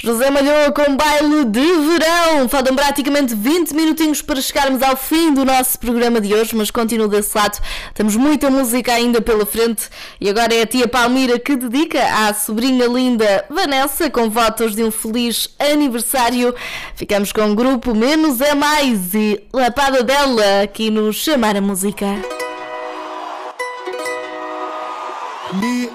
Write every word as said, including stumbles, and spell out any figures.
José Malhoa com baile de verão. Faltam praticamente vinte minutinhos para chegarmos ao fim do nosso programa de hoje, mas continuo desse lado. Temos muita música ainda pela frente. E agora é a tia Palmira que dedica à sobrinha linda Vanessa com votos de um feliz aniversário. Ficamos com o grupo Menos é Mais e Lapada dela aqui no Chamar a Música.